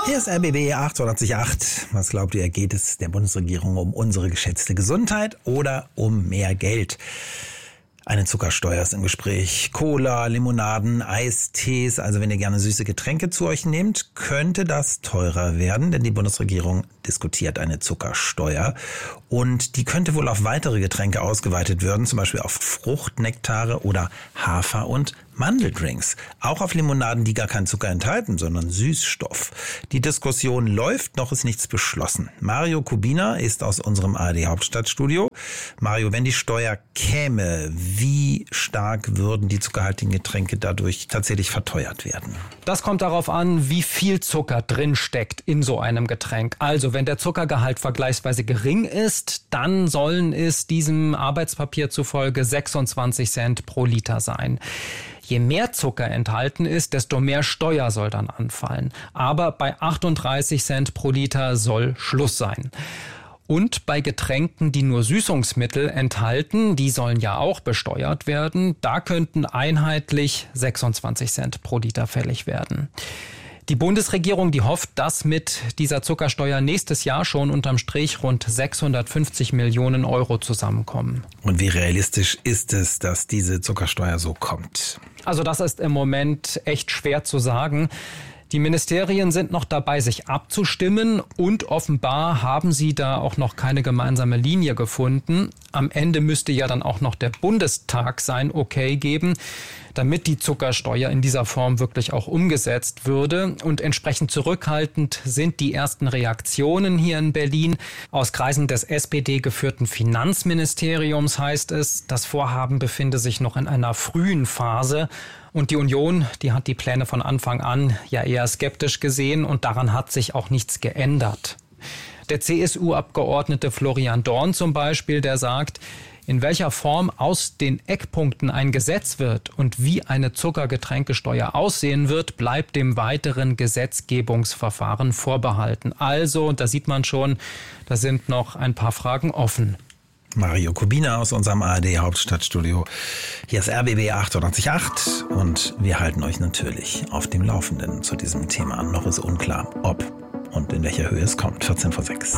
Hier ist RBB 888. Was glaubt ihr, geht es der Bundesregierung um unsere geschätzte Gesundheit oder um mehr Geld? Eine Zuckersteuer ist im Gespräch. Cola, Limonaden, Eistees, also wenn ihr gerne süße Getränke zu euch nehmt, könnte das teurer werden, denn die Bundesregierung diskutiert eine Zuckersteuer und die könnte wohl auf weitere Getränke ausgeweitet werden, zum Beispiel auf Fruchtnektare oder Hafer- und Mandeldrinks. Auch auf Limonaden, die gar keinen Zucker enthalten, sondern Süßstoff. Die Diskussion läuft, noch ist nichts beschlossen. Mario Kubina ist aus unserem ARD-Hauptstadtstudio. Mario, wenn die Steuer käme, wie stark würden die zuckerhaltigen Getränke dadurch tatsächlich verteuert werden? Das kommt darauf an, wie viel Zucker drin steckt in so einem Getränk. Also wenn der Zuckergehalt vergleichsweise gering ist, dann sollen es diesem Arbeitspapier zufolge 26 Cent pro Liter sein. Je mehr Zucker enthalten ist, desto mehr Steuer soll dann anfallen. Aber bei 38 Cent pro Liter soll Schluss sein. Und bei Getränken, die nur Süßungsmittel enthalten, die sollen ja auch besteuert werden, da könnten einheitlich 26 Cent pro Liter fällig werden. Die Bundesregierung, die hofft, dass mit dieser Zuckersteuer nächstes Jahr schon unterm Strich rund 650 Millionen Euro zusammenkommen. Und wie realistisch ist es, dass diese Zuckersteuer so kommt? Also das ist im Moment echt schwer zu sagen. Die Ministerien sind noch dabei, sich abzustimmen und offenbar haben sie da auch noch keine gemeinsame Linie gefunden. Am Ende müsste ja dann auch noch der Bundestag sein Okay geben, damit die Zuckersteuer in dieser Form wirklich auch umgesetzt würde. Und entsprechend zurückhaltend sind die ersten Reaktionen hier in Berlin. Aus Kreisen des SPD-geführten Finanzministeriums heißt es, das Vorhaben befinde sich noch in einer frühen Phase. Und die Union, die hat die Pläne von Anfang an ja eher skeptisch gesehen und daran hat sich auch nichts geändert. Der CSU-Abgeordnete Florian Dorn zum Beispiel, der sagt, in welcher Form aus den Eckpunkten ein Gesetz wird und wie eine Zuckergetränkesteuer aussehen wird, bleibt dem weiteren Gesetzgebungsverfahren vorbehalten. Also, da sieht man schon, da sind noch ein paar Fragen offen. Mario Kubina aus unserem ARD-Hauptstadtstudio. Hier ist RBB 888 und wir halten euch natürlich auf dem Laufenden zu diesem Thema. Noch ist unklar, ob und in welcher Höhe es kommt. 14 vor 6.